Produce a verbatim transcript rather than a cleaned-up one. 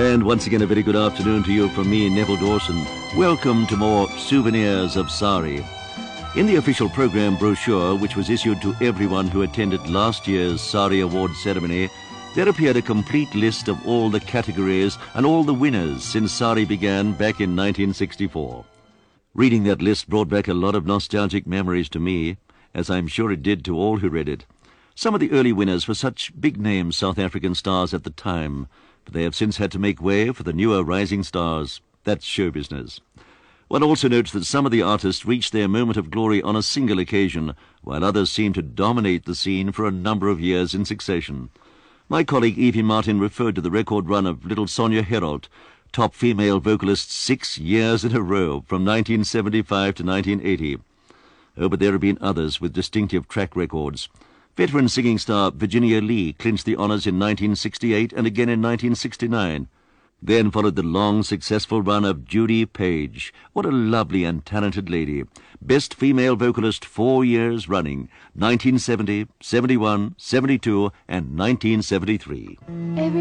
And once again, a very good afternoon to you from me, Neville Dawson. Welcome to more Souvenirs of Sari. In the official program brochure, which was issued to everyone who attended last year's Sari Award ceremony, there appeared a complete list of all the categories and all the winners since Sari began back in nineteen sixty-four. Reading that list brought back a lot of nostalgic memories to me, as I'm sure it did to all who read it. Some of the early winners were such big-name South African stars at the time, but they have since had to make way for the newer rising stars. That's show business. One also notes that some of the artists reached their moment of glory on a single occasion, while others seemed to dominate the scene for a number of years in succession. My colleague Evie Martin referred to the record run of little Sonia Herold, top female vocalist six years in a row, from nineteen seventy-five to nineteen eighty. Oh, but there have been others with distinctive track records. Veteran singing star Virginia Lee clinched the honours in nineteen sixty-eight and again in nineteen sixty-nine. Then followed the long, successful run of Judy Page. What a lovely and talented lady. Best female vocalist four years running, nineteen seventy, seventy-one, seventy-two, and nineteen seventy-three. Every